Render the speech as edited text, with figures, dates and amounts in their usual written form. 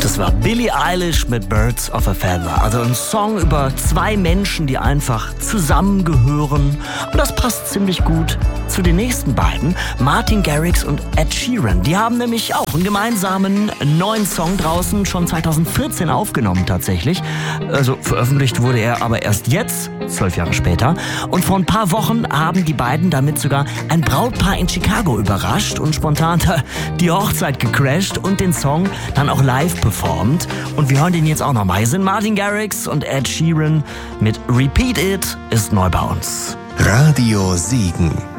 Das war Billie Eilish mit Birds of a Feather. Also ein Song über zwei Menschen, die einfach zusammengehören. Und das passt ziemlich gut zu den nächsten beiden, Martin Garrix und Ed Sheeran. Die haben nämlich auch einen gemeinsamen neuen Song draußen, schon 2014 aufgenommen tatsächlich. Also veröffentlicht wurde er aber erst jetzt, 12 Jahre später. Und vor ein paar Wochen haben die beiden damit sogar ein Brautpaar in Chicago überrascht und spontan die Hochzeit gecrasht und den Song dann auch live performt. Und wir hören den jetzt auch nochmal. Hier sind Martin Garrix und Ed Sheeran mit Repeat It ist neu bei uns. Radio Siegen.